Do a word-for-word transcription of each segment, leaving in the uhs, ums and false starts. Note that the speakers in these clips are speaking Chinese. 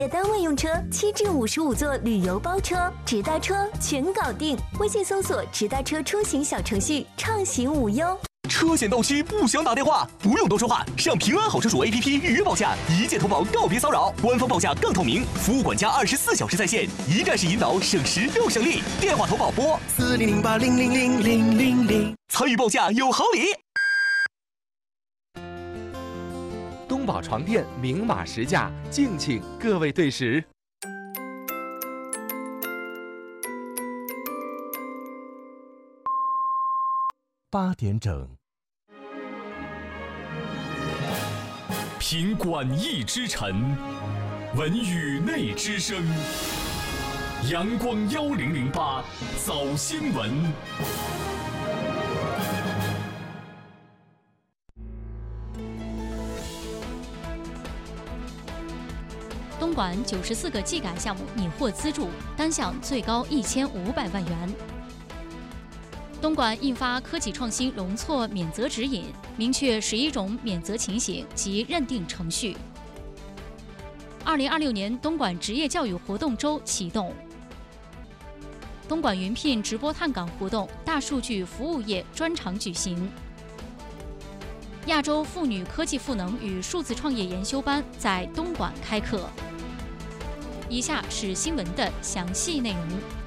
单位用车七至五十五座旅游包车，直达车全搞定。微信搜索“直达车出行”小程序，畅行无忧。 车险到期不想打电话，不用多说话，上平安好车主 A P P 预约报价，一键投保，告别骚扰，官方报价更透明，服务管家二十四小时在线，一站式引导，省时又省力。电话投保拨四零零八零零零零零零，参与报价有好礼。 东宝床垫明码实价，敬请各位对时。 八点整， 品馆驿之晨，闻宇内之声。阳光幺零零八早新闻。 东莞九十四个技改项目拟获资助，单项最高一千五百万元。东莞印发科技创新容错免责指引，明确十一种免责情形及认定程序。二零二六年东莞职业教育活动周启动。东莞云聘直播探岗活动大数据服务业专场举行。亚洲妇女科技赋能与数字创业研修班在东莞开课。以下是新闻的详细内容。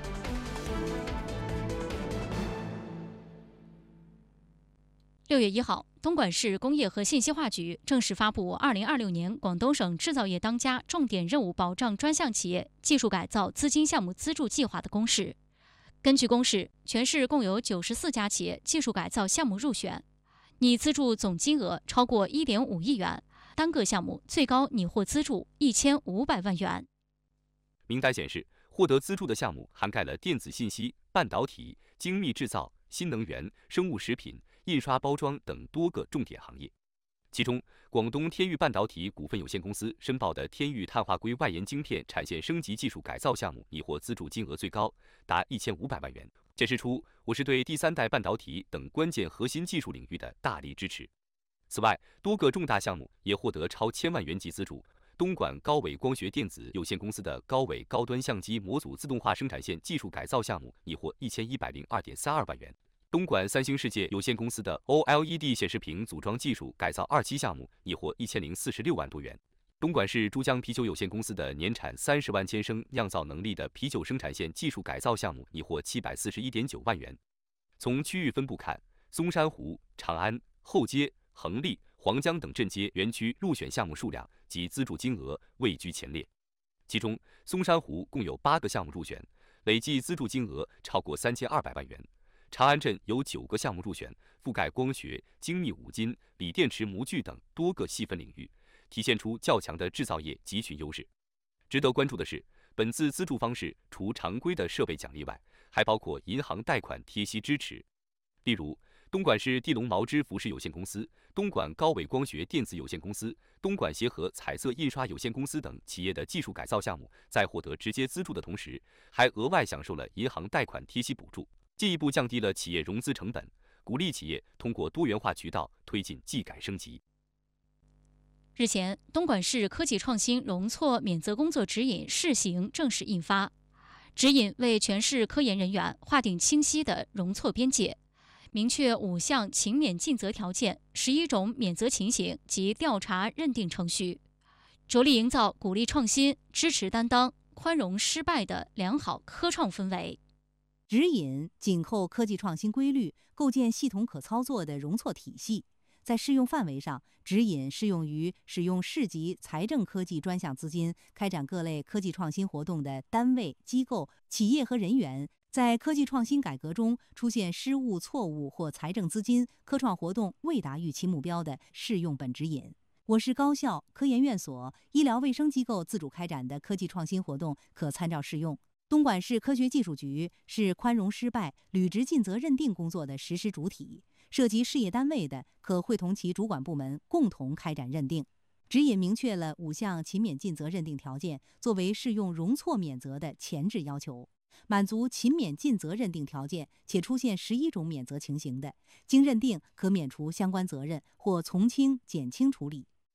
六月一号，东莞市工业和信息化局正式发布二零二六年广东省制造业当家重点任务保障专项企业技术改造资金项目资助计划的公示。根据公示，全市共有九十四家企业技术改造项目入选，拟资助总金额超过一点五亿元，单个项目最高拟获资助一千五百万元。 名单显示，获得资助的项目涵盖了电子信息、半导体、精密制造、新能源、生物食品、印刷包装等多个重点行业。其中，广东天域半导体股份有限公司申报的天域碳化硅外延晶片产线升级技术改造项目拟获资助金额最高，达一千五百万元，显示出我市对第三代半导体等关键核心技术领域的大力支持。此外，多个重大项目也获得超千万元级资助。东莞高伟光学电子有限公司的高伟高端相机模组自动化生产线技术改造项目拟获一千一百零二点三二万元。东莞三星世界有限公司的 O L E D 显示屏组装技术改造二期项目拟获一千零四十六万多元。东莞市珠江啤酒有限公司的年产三十万千升酿造能力的啤酒生产线技术改造项目拟获七百四十一点九万元。从区域分布看，松山湖、长安、后街、横沥、黄江等镇街园区入选项目数量及资助金额位居前列。其中，松山湖共有八个项目入选，累计资助金额超过三千二百万元。长安镇有九个项目入选，覆盖光学、精密五金、锂电池模具等多个细分领域，体现出较强的制造业集群优势。值得关注的是，本次资助方式除常规的设备奖励外，还包括银行贷款贴息支持。例如，东莞市地龙毛织服饰有限公司、东莞高伟光学电子有限公司、东莞协和彩色印刷有限公司等企业的技术改造项目，在获得直接资助的同时，还额外享受了银行贷款贴息补助，进一步降低了企业融资成本，鼓励企业通过多元化渠道推进技改升级。 日前，东莞市科技创新容错免责工作指引试行正式印发，指引为全市科研人员划定清晰的容错边界，明确五项勤勉尽责条件、十一种免责情形及调查认定程序，着力营造鼓励创新、支持担当、宽容失败的良好科创氛围。 指引紧扣科技创新规律，构建系统可操作的容错体系。在适用范围上，指引适用于使用市级财政科技专项资金开展各类科技创新活动的单位、机构、企业和人员，在科技创新改革中出现失误、错误或财政资金、科创活动未达预期目标的，适用本指引。我市高校、科研院所、医疗卫生机构自主开展的科技创新活动可参照适用。东莞市科学技术局是宽容失败、履职尽责认定工作的实施主体，涉及事业单位的，可会同其主管部门共同开展认定。指引明确了五项勤勉尽责认定条件，作为适用容错免责的前置要求。满足勤勉尽责认定条件且出现十一种免责情形的，经认定可免除相关责任或从轻、减轻处理。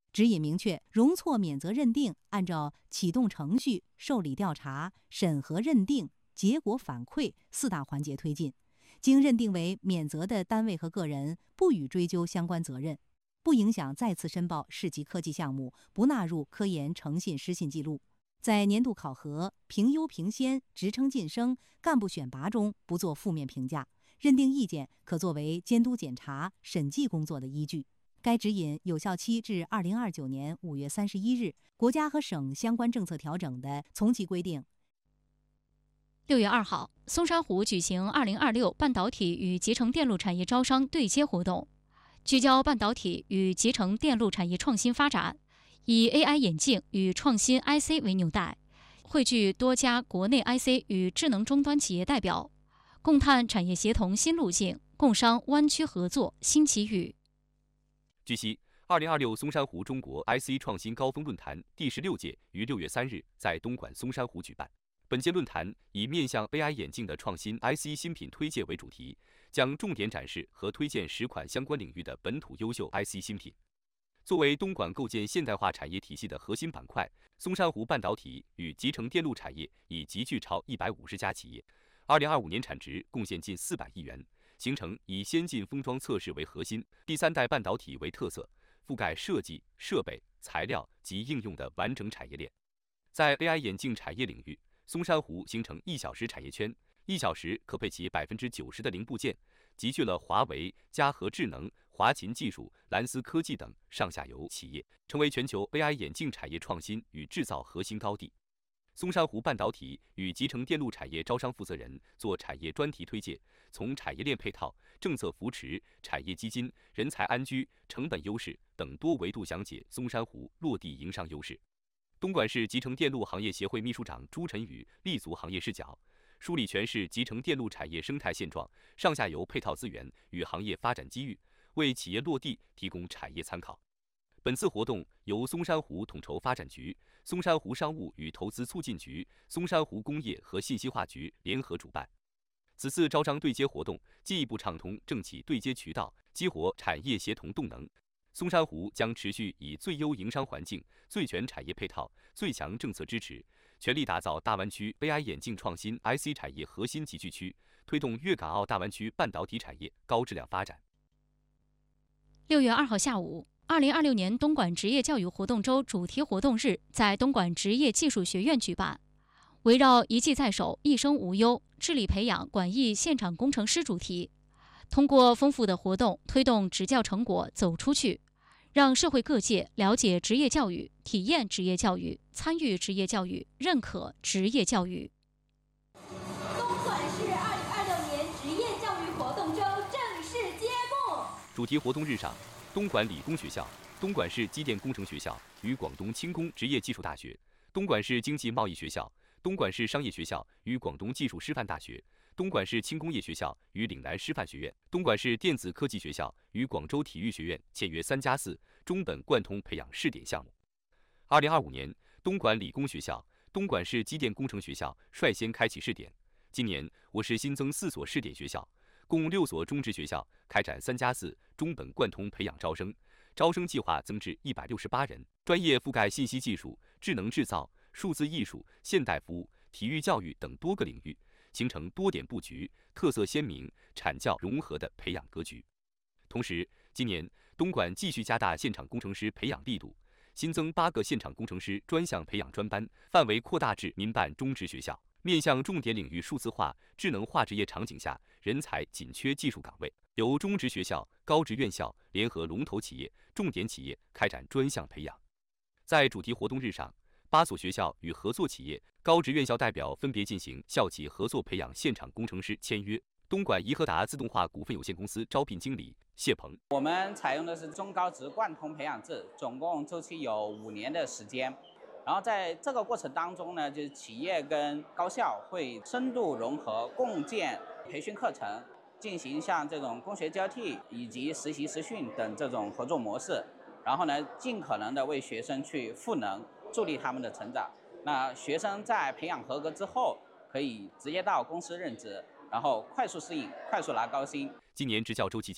指引明确，容错免责认定按照启动程序、受理调查、审核认定、结果反馈四大环节推进。经认定为免责的单位和个人，不予追究相关责任，不影响再次申报市级科技项目，不纳入科研诚信失信记录。在年度考核、评优评先、职称晋升、干部选拔中不做负面评价，认定意见可作为监督检查、审计工作的依据。该指引有效期至二零二九年五月三十一日，国家和省相关政策调整的从其规定。 六月二号，松山湖举行二零二六半导体与集成电路产业招商对接活动，聚焦半导体与集成电路产业创新发展，以 A I 眼镜与创新 I C 为纽带，汇聚多家国内 I C 与智能终端企业代表，共探产业协同新路径，共商湾区合作新机遇。 据悉，二零二六松山湖中国 I C 创新高峰论坛第十六届于六月三日在东莞松山湖举办。本届论坛以面向 A I 眼镜的创新 I C 新品推介为主题，将重点展示和推荐十款相关领域的本土优秀 I C 新品。作为东莞构建现代化产业体系的核心板块，松山湖半导体与集成电路产业已集聚超一百五十家企业，二零二五年产值贡献近四百亿元，形成以先进封装测试为核心、第三代半导体为特色，覆盖设计、设备、材料及应用的完整产业链。在 A I 眼镜产业领域，松山湖形成一小时产业圈，一小时可配齐百分之九十的零部件，集聚了华为、嘉禾智能、华擎技术、蓝思科技等上下游企业，成为全球 A I 眼镜产业创新与制造核心高地。松山湖半导体与集成电路产业招商负责人做产业专题推介，从产业链配套、政策扶持、产业基金、人才安居、成本优势等多维度讲解松山湖落地营商优势。东莞市集成电路行业协会秘书长朱晨宇立足行业视角，梳理全市集成电路产业生态现状、上下游配套资源与行业发展机遇，为企业落地提供产业参考。本次活动由松山湖统筹发展局、松山湖商务与投资促进局、松山湖工业和信息化局联合主办。此次招商对接活动进一步畅通政企对接渠道，激活产业协同动能。松山湖将持续以最优营商环境、最全产业配套、最强政策支持，全力打造大湾区 A I 眼镜创新 I C 产业核心集聚区，推动粤港澳大湾区半导体产业高质量发展。 六月二号下午，二零二六年东莞职业教育活动周主题活动日在东莞职业技术学院举办，围绕一技在手、一生无忧，致力培养管艺现场工程师主题，通过丰富的活动推动职教成果走出去，让社会各界了解职业教育、体验职业教育、参与职业教育、认可职业教育。 东莞市二零二六年职业教育活动周正式揭幕。 主题活动日上，东莞理工学校、东莞市机电工程学校与广东轻工职业技术大学、东莞市经济贸易学校、东莞市商业学校与广东技术师范大学、东莞市轻工业学校与岭南师范学院、东莞市电子科技学校与广州体育学院签约三加四中本贯通培养试点项目。二零二五年，东莞理工学校、东莞市机电工程学校率先开启试点。今年，我市新增四所试点学校，共六所中职学校开展三加四中本贯通培养招生，招生计划增至一百六十八人，专业覆盖信息技术、智能制造、数字艺术、现代服务、体育教育等多个领域，形成多点布局、特色鲜明、产教融合的培养格局。同时，今年东莞继续加大现场工程师培养力度，新增八个现场工程师专项培养专班，范围扩大至民办中职学校，面向重点领域数字化、智能化职业场景下人才紧缺技术岗位，由中职学校、高职院校联合龙头企业、重点企业开展专项培养。在主题活动日上，八所学校与合作企业、高职院校代表分别进行校企合作培养现场工程师签约。东莞怡和达自动化股份有限公司招聘经理谢鹏： 我们采用的是中高职贯通培养制，总共周期有五年的时间。然后在这个过程当中呢，就是企业跟高校会深度融合，共建培训课程，进行像这种工学交替以及实习实训等这种合作模式。然后呢，尽可能的为学生去赋能，助力他们的成长。那学生在培养合格之后，可以直接到公司任职，然后快速适应，快速拿高薪。 今年职教周期间，东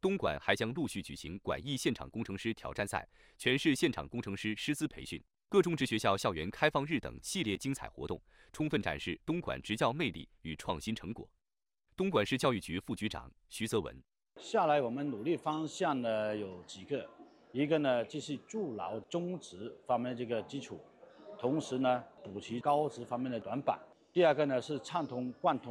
东莞还将陆续举行管艺现场工程师挑战赛、全市现场工程师师资培训、各中职学校校园开放日等系列精彩活动，充分展示东莞职教魅力与创新成果。东莞市教育局副局长徐泽文： 下来我们努力方向呢有几个，一个呢就是筑牢中职方面的这个基础，同时呢补齐高职方面的短板；第二个呢是畅通贯通